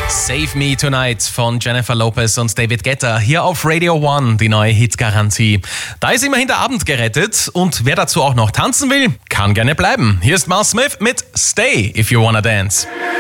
Save Me Tonight von Jennifer Lopez und David Guetta hier auf Radio One, die neue Hitgarantie. Da ist immerhin der Abend gerettet und wer dazu auch noch tanzen will, kann gerne bleiben. Hier ist Miles Smith mit Stay If You Wanna Dance.